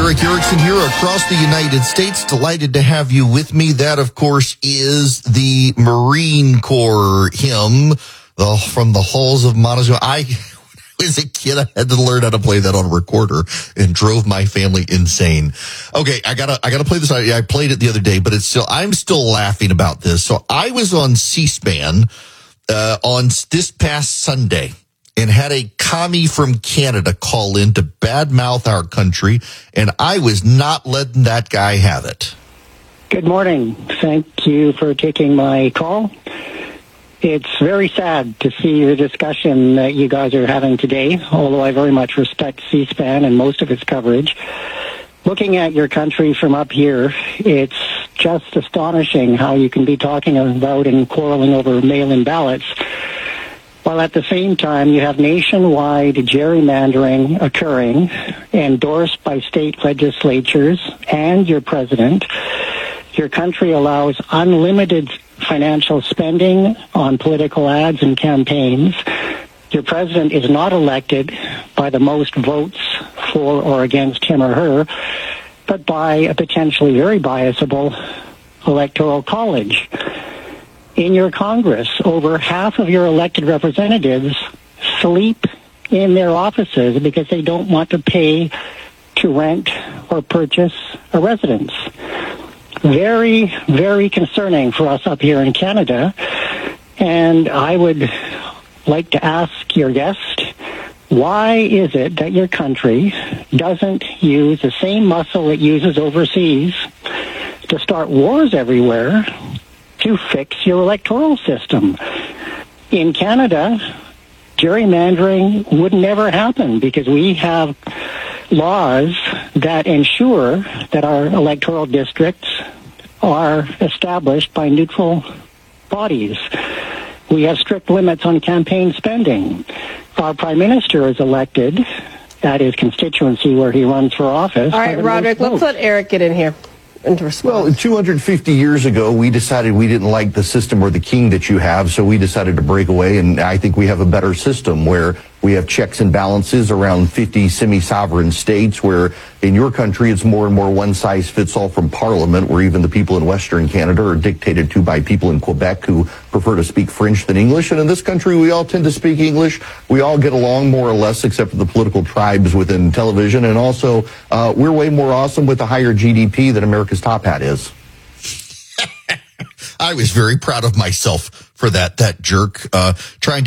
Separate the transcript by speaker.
Speaker 1: Eric Erickson here across the United States. Delighted to have you with me. That, of course, is the Marine Corps hymn from the halls of Montezuma. As a kid, I had to learn how to play that on a recorder and drove my family insane. Okay, I gotta play this. I played it the other day, but I'm still laughing about this. So I was on C-SPAN on this past Sunday and had a commie from Canada call in to badmouth our country, and I was not letting that guy have it.
Speaker 2: Good morning. Thank you for taking my call. It's very sad to see the discussion that you guys are having today, although I very much respect C-SPAN and most of its coverage. Looking at your country from up here, it's just astonishing how you can be talking about and quarreling over mail-in ballots, while at the same time you have nationwide gerrymandering occurring, endorsed by state legislatures and your president. Your country allows unlimited financial spending on political ads and campaigns. Your president is not elected by the most votes for or against him or her, but by a potentially very biasable electoral college. In your Congress, over half of your elected representatives sleep in their offices because they don't want to pay to rent or purchase a residence. Very, very concerning for us up here in Canada. And I would like to ask your guest, why is it that your country doesn't use the same muscle it uses overseas to start wars everywhere to fix your electoral system? In Canada, gerrymandering would never happen because we have laws that ensure that our electoral districts are established by neutral bodies. We have strict limits on campaign spending. Our Prime Minister is elected at his constituency where he runs for office.
Speaker 3: All right, Roderick, let's let Eric get in here.
Speaker 4: Well, 250 years ago, we decided we didn't like the system or the king that you have, so we decided to break away, and I think we have a better system where we have checks and balances around 50 semi-sovereign states, where in your country it's more and more one-size-fits-all from Parliament, where even the people in Western Canada are dictated to by people in Quebec who prefer to speak French than English. And in this country, we all tend to speak English. We all get along more or less, except for the political tribes within television. And also, we're way more awesome with a higher GDP than America's top hat is.
Speaker 1: I was very proud of myself for that jerk, trying to